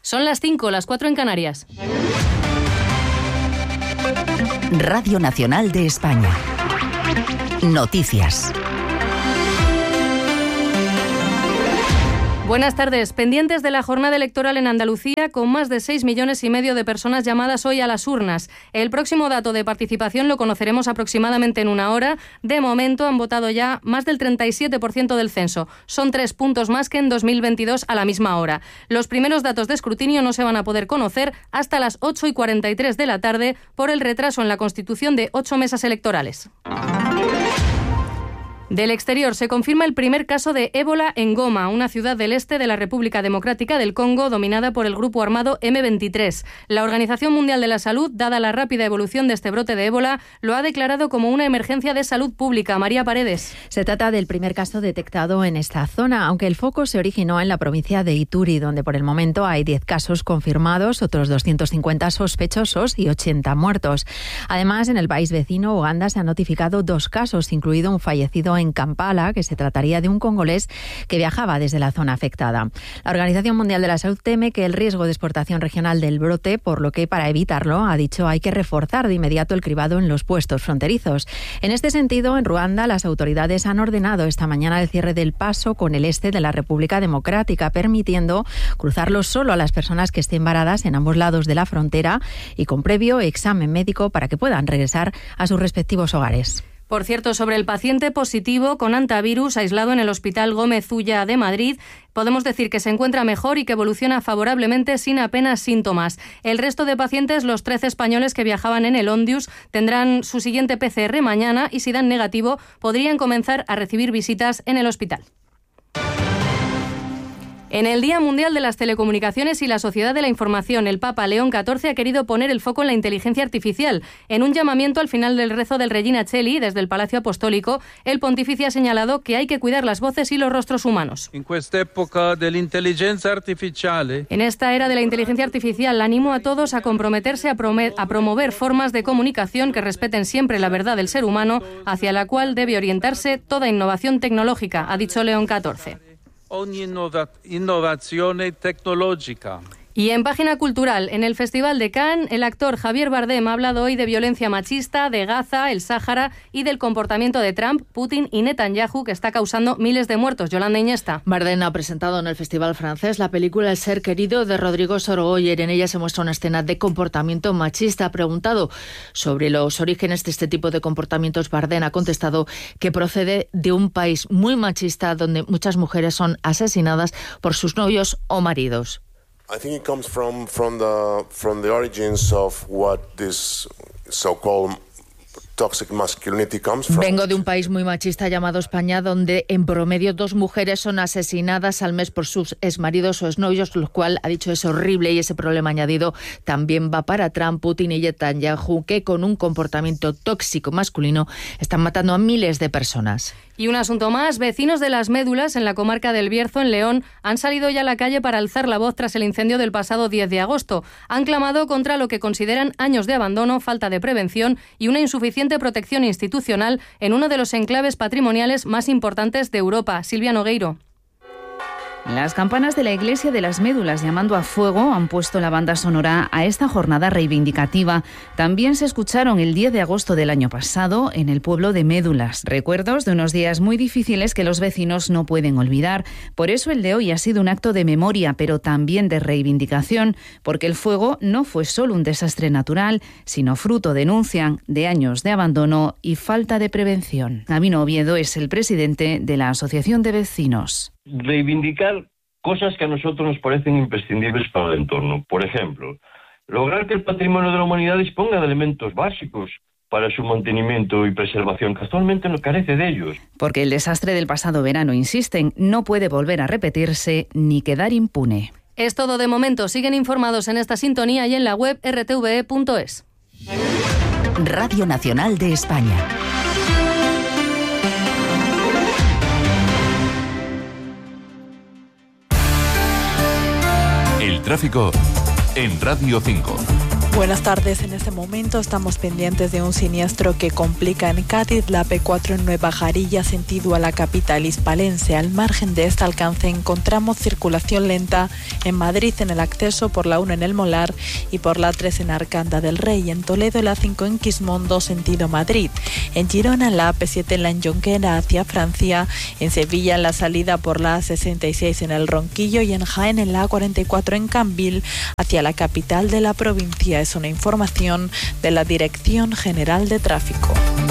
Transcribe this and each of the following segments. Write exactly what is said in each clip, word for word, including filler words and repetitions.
Son las cinco, las cuatro en Canarias. Radio Nacional de España. Noticias. Buenas tardes. Pendientes de la jornada electoral en Andalucía, con más de seis millones y medio de personas llamadas hoy a las urnas. El próximo dato de participación lo conoceremos aproximadamente en una hora. De momento han votado ya más del treinta y siete por ciento del censo. Son tres puntos más que en dos mil veintidós a la misma hora. Los primeros datos de escrutinio no se van a poder conocer hasta las ocho y cuarenta y tres de la tarde por el retraso en la constitución de ocho mesas electorales. Del exterior se confirma el primer caso de ébola en Goma, una ciudad del este de la República Democrática del Congo dominada por el grupo armado eme veintitrés. La Organización Mundial de la Salud, dada la rápida evolución de este brote de ébola, lo ha declarado como una emergencia de salud pública. María Paredes. Se trata del primer caso detectado en esta zona, aunque el foco se originó en la provincia de Ituri, donde por el momento hay diez casos confirmados, otros doscientos cincuenta sospechosos y ochenta muertos. Además, en el país vecino, Uganda, se han notificado dos casos, incluido un fallecido en Kampala, que se trataría de un congolés que viajaba desde la zona afectada. La Organización Mundial de la Salud teme que el riesgo de exportación regional del brote, por lo que para evitarlo, ha dicho, hay que reforzar de inmediato el cribado en los puestos fronterizos. En este sentido, en Ruanda, las autoridades han ordenado esta mañana el cierre del paso con el este de la República Democrática, permitiendo cruzarlo solo a las personas que estén varadas en ambos lados de la frontera y con previo examen médico para que puedan regresar a sus respectivos hogares. Por cierto, sobre el paciente positivo con hantavirus aislado en el Hospital Gómez Ulla de Madrid, podemos decir que se encuentra mejor y que evoluciona favorablemente sin apenas síntomas. El resto de pacientes, los trece españoles que viajaban en el Ondius, tendrán su siguiente pe ce erre mañana y si dan negativo podrían comenzar a recibir visitas en el hospital. En el Día Mundial de las Telecomunicaciones y la Sociedad de la Información, el Papa León catorce ha querido poner el foco en la inteligencia artificial. En un llamamiento al final del rezo del Regina Coeli, desde el Palacio Apostólico, el pontífice ha señalado que hay que cuidar las voces y los rostros humanos. En esta época de la inteligencia artificial. En esta era de la inteligencia artificial, animo a todos a comprometerse a, promet- a promover formas de comunicación que respeten siempre la verdad del ser humano, hacia la cual debe orientarse toda innovación tecnológica, ha dicho León catorce. Ogni innovazione tecnologica. Y en página cultural, en el Festival de Cannes, el actor Javier Bardem ha hablado hoy de violencia machista, de Gaza, el Sáhara y del comportamiento de Trump, Putin y Netanyahu, que está causando miles de muertos. Yolanda Iñesta. Bardem ha presentado en el Festival francés la película El ser querido de Rodrigo Sorogoyen. En ella se muestra una escena de comportamiento machista. Preguntado sobre los orígenes de este tipo de comportamientos, Bardem ha contestado que procede de un país muy machista donde muchas mujeres son asesinadas por sus novios o maridos. I think it comes from from the from the origins of what this so-called toxic masculinity comes from. Vengo de un país muy machista llamado España, donde en promedio dos mujeres son asesinadas al mes por sus exmaridos o exnovios, lo cual, ha dicho, es horrible, y ese problema añadido también va para Trump, Putin y Netanyahu, que con un comportamiento tóxico masculino están matando a miles de personas. Y un asunto más, vecinos de Las Médulas, en la comarca del Bierzo, en León, han salido ya a la calle para alzar la voz tras el incendio del pasado diez de agosto. Han clamado contra lo que consideran años de abandono, falta de prevención y una insuficiente protección institucional en uno de los enclaves patrimoniales más importantes de Europa. Silvia Nogueiro. Las campanas de la iglesia de Las Médulas, llamando a fuego, han puesto la banda sonora a esta jornada reivindicativa. También se escucharon el diez de agosto del año pasado en el pueblo de Médulas. Recuerdos de unos días muy difíciles que los vecinos no pueden olvidar. Por eso el de hoy ha sido un acto de memoria, pero también de reivindicación, porque el fuego no fue solo un desastre natural, sino fruto, denuncian, de años de abandono y falta de prevención. Gabino Oviedo es el presidente de la Asociación de Vecinos. Reivindicar cosas que a nosotros nos parecen imprescindibles para el entorno. Por ejemplo, lograr que el patrimonio de la humanidad disponga de elementos básicos para su mantenimiento y preservación, que actualmente no carece de ellos. Porque el desastre del pasado verano, insisten, no puede volver a repetirse ni quedar impune. Es todo de momento. Siguen informados en esta sintonía y en la web erre te ve e punto es. Radio Nacional de España. El tráfico en Radio cinco. Buenas tardes. En este momento estamos pendientes de un siniestro que complica en Cádiz la P cuatro en Nueva Jarilla, sentido a la capital hispalense. Al margen de este alcance encontramos circulación lenta en Madrid en el acceso por la uno en El Molar y por la tres en Arcanda del Rey. En Toledo la cinco en Quismondo, sentido Madrid. En Girona la A P siete en la Jonquera hacia Francia. En Sevilla en la salida por la A sesenta y seis en El Ronquillo y en Jaén en la A cuarenta y cuatro en Cambil hacia la capital de la provincia. Es una información de la Dirección General de Tráfico.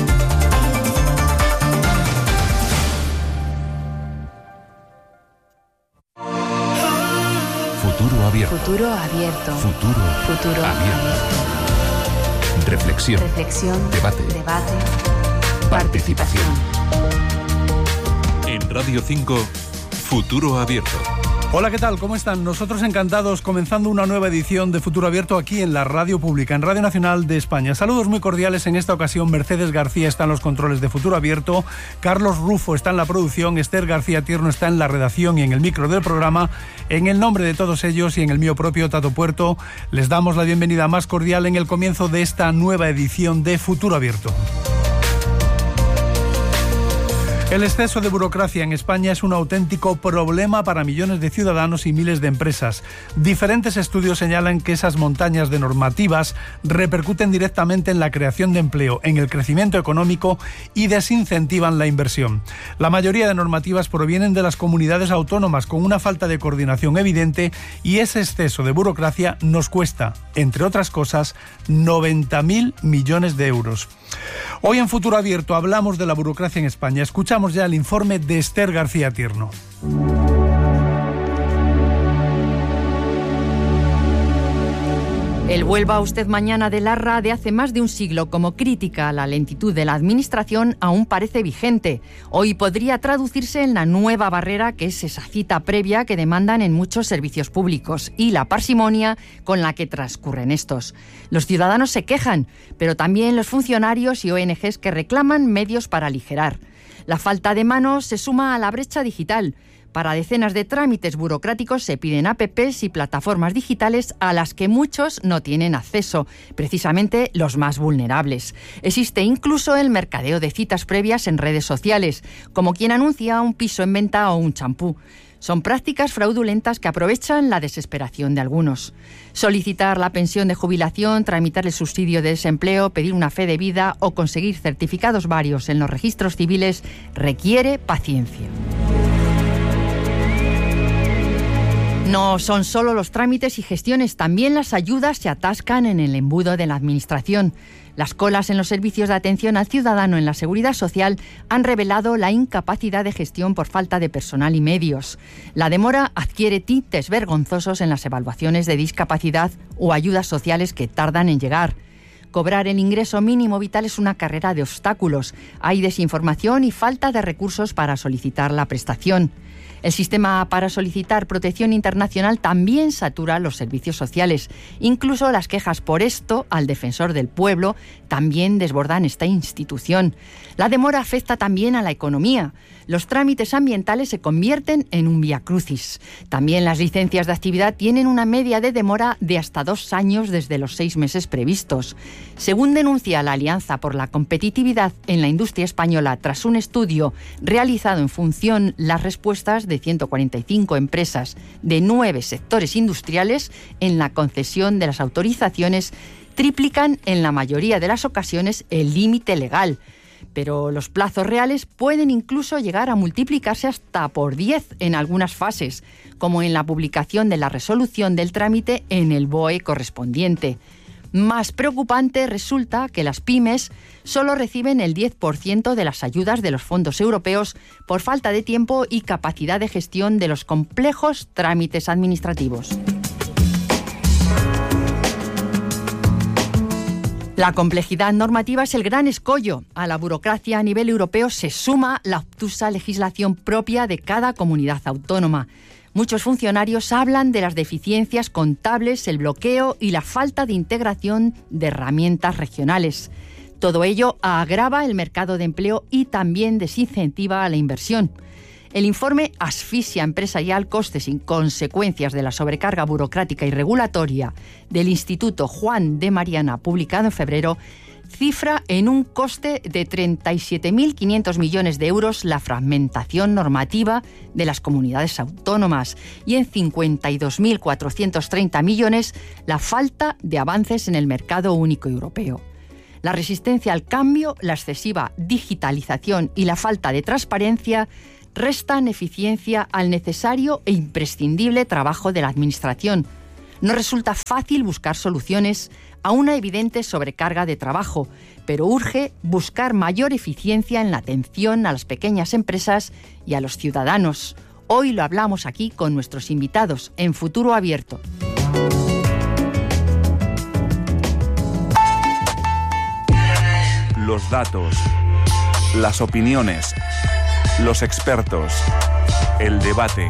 Futuro abierto. Futuro abierto. Futuro, Futuro abierto. abierto. Reflexión. Reflexión. Debate. Debate. Participación. En Radio cinco, Futuro abierto. Hola, ¿qué tal? ¿Cómo están? Nosotros encantados comenzando una nueva edición de Futuro Abierto aquí en la Radio Pública, en Radio Nacional de España. Saludos muy cordiales. En esta ocasión Mercedes García está en los controles de Futuro Abierto, Carlos Rufo está en la producción, Esther García Tierno está en la redacción y en el micro del programa. En el nombre de todos ellos y en el mío propio, Tato Puerto, les damos la bienvenida más cordial en el comienzo de esta nueva edición de Futuro Abierto. El exceso de burocracia en España es un auténtico problema para millones de ciudadanos y miles de empresas. Diferentes estudios señalan que esas montañas de normativas repercuten directamente en la creación de empleo, en el crecimiento económico y desincentivan la inversión. La mayoría de normativas provienen de las comunidades autónomas con una falta de coordinación evidente y ese exceso de burocracia nos cuesta, entre otras cosas, noventa mil millones de euros. Hoy en Futuro Abierto hablamos de la burocracia en España. Escuchamos ya el informe de Esther García Tierno. El Vuelva usted mañana de Larra de hace más de un siglo como crítica a la lentitud de la administración aún parece vigente. Hoy podría traducirse en la nueva barrera que es esa cita previa que demandan en muchos servicios públicos y la parsimonia con la que transcurren estos. Los ciudadanos se quejan, pero también los funcionarios y O N Ges que reclaman medios para aligerar. La falta de manos se suma a la brecha digital. Para decenas de trámites burocráticos se piden apps y plataformas digitales a las que muchos no tienen acceso, precisamente los más vulnerables. Existe incluso el mercadeo de citas previas en redes sociales, como quien anuncia un piso en venta o un champú. Son prácticas fraudulentas que aprovechan la desesperación de algunos. Solicitar la pensión de jubilación, tramitar el subsidio de desempleo, pedir una fe de vida o conseguir certificados varios en los registros civiles requiere paciencia. No son solo los trámites y gestiones, también las ayudas se atascan en el embudo de la Administración. Las colas en los servicios de atención al ciudadano en la Seguridad Social han revelado la incapacidad de gestión por falta de personal y medios. La demora adquiere tintes vergonzosos en las evaluaciones de discapacidad o ayudas sociales que tardan en llegar. Cobrar el ingreso mínimo vital es una carrera de obstáculos. Hay desinformación y falta de recursos para solicitar la prestación. El sistema para solicitar protección internacional también satura los servicios sociales. Incluso las quejas por esto al defensor del pueblo también desbordan esta institución. La demora afecta también a la economía. Los trámites ambientales se convierten en un viacrucis. También las licencias de actividad tienen una media de demora de hasta dos años desde los seis meses previstos. Según denuncia la Alianza por la Competitividad en la Industria Española tras un estudio realizado en función las respuestas de ciento cuarenta y cinco empresas de nueve sectores industriales en la concesión de las autorizaciones, triplican en la mayoría de las ocasiones el límite legal. Pero los plazos reales pueden incluso llegar a multiplicarse hasta por diez en algunas fases, como en la publicación de la resolución del trámite en el B O E correspondiente. Más preocupante resulta que las pymes solo reciben el diez por ciento de las ayudas de los fondos europeos por falta de tiempo y capacidad de gestión de los complejos trámites administrativos. La complejidad normativa es el gran escollo. A la burocracia a nivel europeo se suma la obtusa legislación propia de cada comunidad autónoma. Muchos funcionarios hablan de las deficiencias contables, el bloqueo y la falta de integración de herramientas regionales. Todo ello agrava el mercado de empleo y también desincentiva a la inversión. El informe Asfixia empresarial, costes y consecuencias de la sobrecarga burocrática y regulatoria del Instituto Juan de Mariana, publicado en febrero, cifra en un coste de treinta y siete mil quinientos millones de euros la fragmentación normativa de las comunidades autónomas y en cincuenta y dos mil cuatrocientos treinta millones la falta de avances en el mercado único europeo. La resistencia al cambio, la excesiva digitalización y la falta de transparencia restan eficiencia al necesario e imprescindible trabajo de la Administración. No resulta fácil buscar soluciones a una evidente sobrecarga de trabajo, pero urge buscar mayor eficiencia en la atención a las pequeñas empresas y a los ciudadanos. Hoy lo hablamos aquí con nuestros invitados en Futuro Abierto. Los datos, las opiniones, los expertos, el debate.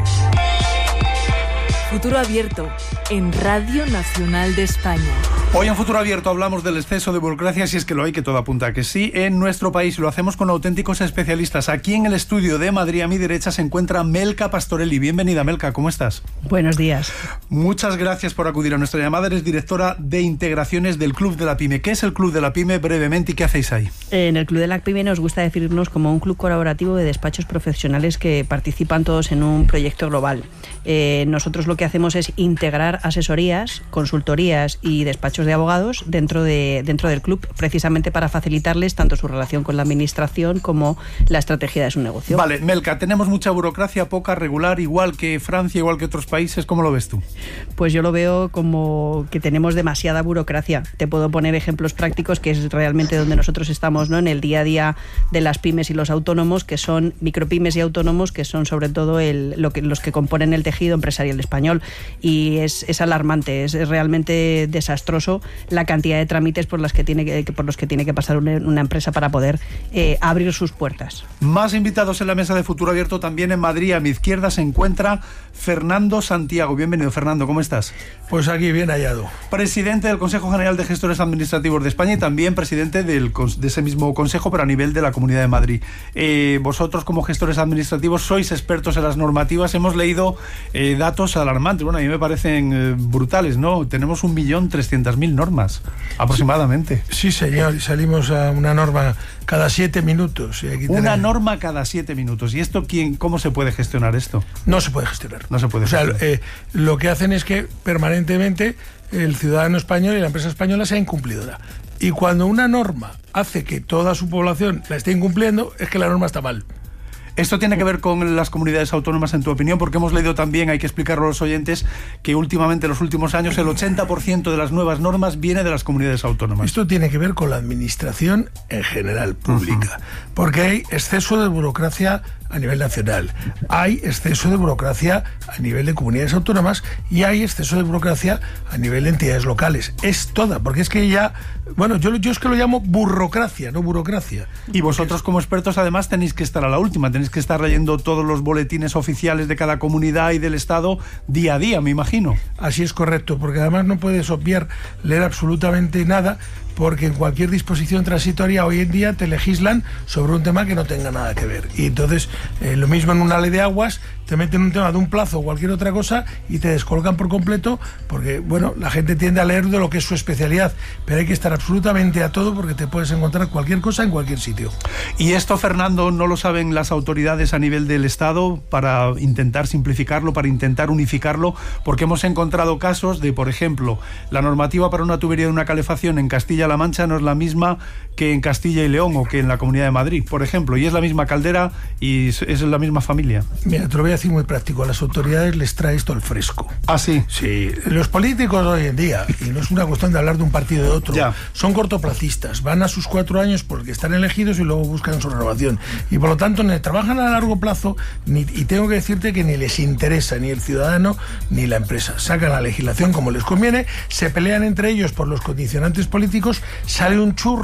Futuro Abierto, en Radio Nacional de España. Hoy en Futuro Abierto hablamos del exceso de burocracia, si es que lo hay, que todo apunta a que sí, en nuestro país. Lo hacemos con auténticos especialistas. Aquí en el estudio de Madrid, a mi derecha, se encuentra Melca Pastorelli. Bienvenida, Melca, ¿cómo estás? Buenos días. Muchas gracias por acudir a nuestra llamada. Eres directora de integraciones del Club de la Pyme. ¿Qué es el Club de la Pyme, brevemente, y qué hacéis ahí? En el Club de la Pyme nos gusta definirnos como un club colaborativo de despachos profesionales que participan todos en un proyecto global. Eh, nosotros lo que hacemos es integrar asesorías, consultorías y despachos de abogados dentro, de, dentro del club, precisamente para facilitarles tanto su relación con la administración como la estrategia de su negocio. Vale, Melca, tenemos mucha burocracia, poca, regular, igual que Francia, igual que otros países. ¿Cómo lo ves tú? Pues yo lo veo como que tenemos demasiada burocracia. Te puedo poner ejemplos prácticos, que es realmente donde nosotros estamos, ¿no? En el día a día de las pymes y los autónomos, que son micropymes y autónomos, que son sobre todo el, lo que, los que componen el tejido empresarial español. Y es, es alarmante, es realmente desastroso la cantidad de trámites por, las que tiene que, por los que tiene que pasar una, una empresa para poder eh, abrir sus puertas. Más invitados en la mesa de Futuro Abierto también en Madrid. A mi izquierda se encuentra Fernando Santiago. Bienvenido, Fernando, ¿cómo estás? Pues aquí bien hallado. Presidente del Consejo General de Gestores Administrativos de España y también presidente del, de ese mismo consejo, pero a nivel de la Comunidad de Madrid. Eh, vosotros, como gestores administrativos, sois expertos en las normativas. Hemos leído eh, datos alarmantes. Bueno, a mí me parecen eh, brutales, ¿no? Tenemos un millón trescientas mil normas, aproximadamente. Sí, señor, y salimos a una norma cada siete minutos. Y aquí una tenemos... norma cada siete minutos. ¿Y esto quién, cómo se puede gestionar esto? No se puede gestionar. No se puede o sea, gestionar. Eh, lo que hacen es que permanentemente el ciudadano español y la empresa española sea incumplidora. Y cuando una norma hace que toda su población la esté incumpliendo, es que la norma está mal. Esto tiene que ver con las comunidades autónomas, en tu opinión, porque hemos leído también, hay que explicarlo a los oyentes, que últimamente, en los últimos años, el ochenta por ciento de las nuevas normas viene de las comunidades autónomas. Esto tiene que ver con la administración en general pública, uh-huh. porque hay exceso de burocracia a nivel nacional, hay exceso de burocracia a nivel de comunidades autónomas y hay exceso de burocracia a nivel de entidades locales. Es toda, porque es que ya, bueno, yo, yo es que lo llamo burrocracia, no burocracia. Y vosotros como expertos además tenéis que estar a la última, tenéis que estar leyendo todos los boletines oficiales de cada comunidad y del Estado día a día, me imagino. Así es correcto, porque además no puedes obviar leer absolutamente nada, porque en cualquier disposición transitoria hoy en día te legislan sobre un tema que no tenga nada que ver. Y entonces, eh, lo mismo en una ley de aguas, te meten un tema de un plazo o cualquier otra cosa y te descolocan por completo, porque, bueno, la gente tiende a leer de lo que es su especialidad, pero hay que estar absolutamente a todo porque te puedes encontrar cualquier cosa en cualquier sitio. Y esto, Fernando, no lo saben las autoridades a nivel del Estado para intentar simplificarlo, para intentar unificarlo, porque hemos encontrado casos de, por ejemplo, la normativa para una tubería de una calefacción en Castilla-La Mancha no es la misma que en Castilla y León o que en la Comunidad de Madrid, por ejemplo, y es la misma caldera y es la misma familia. Mira, te lo voy a decir muy práctico, a las autoridades les trae esto al fresco. ¿Ah, sí? Sí, los políticos hoy en día, y no es una cuestión de hablar de un partido o de otro, ya. son cortoplacistas, van a sus cuatro años porque están elegidos y luego buscan su renovación, y por lo tanto ni trabajan a largo plazo, ni, y tengo que decirte que ni les interesa ni el ciudadano ni la empresa, sacan la legislación como les conviene, se pelean entre ellos por los condicionantes políticos, sale un churro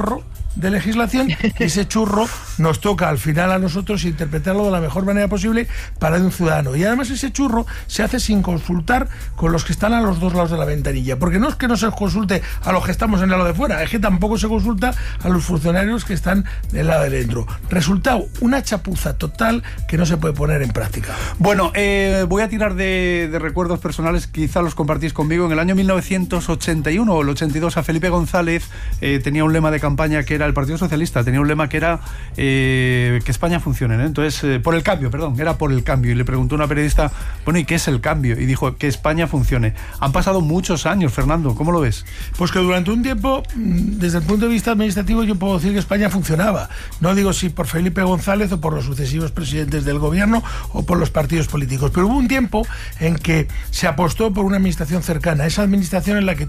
de legislación y ese churro nos toca al final a nosotros interpretarlo de la mejor manera posible para un ciudadano. Y además ese churro se hace sin consultar con los que están a los dos lados de la ventanilla, porque no es que no se consulte a los que estamos en el lado de fuera, es que tampoco se consulta a los funcionarios que están del lado de dentro. Resultado, una chapuza total que no se puede poner en práctica. Bueno, eh, voy a tirar de, de recuerdos personales, quizá los compartís conmigo. En el año mil novecientos ochenta y uno o el ochenta y dos, a Felipe González eh, tenía un lema de campaña que era el Partido Socialista, tenía un lema que era eh, que España funcione, ¿no? Entonces, eh, por el cambio, perdón, era por el cambio. Y le preguntó a una periodista, bueno, ¿y qué es el cambio? Y dijo, que España funcione. Han pasado muchos años, Fernando, ¿cómo lo ves? Pues que durante un tiempo, desde el punto de vista administrativo, yo puedo decir que España funcionaba. No digo si por Felipe González o por los sucesivos presidentes del gobierno o por los partidos políticos, pero hubo un tiempo en que se apostó por una administración cercana, esa administración en la que tú